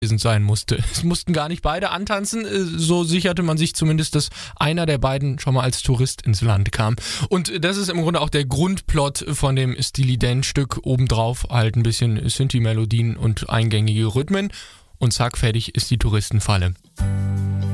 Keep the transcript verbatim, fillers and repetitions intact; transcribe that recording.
sein musste. Es mussten gar nicht beide antanzen, so sicherte man sich zumindest, dass einer der beiden schon mal als Tourist ins Land kam. Und das ist im Grunde auch der Grundplot von dem Steely Dan-Stück. Obendrauf halt ein bisschen Synthi-Melodien und eingängige Rhythmen und zack, fertig ist die Touristenfalle.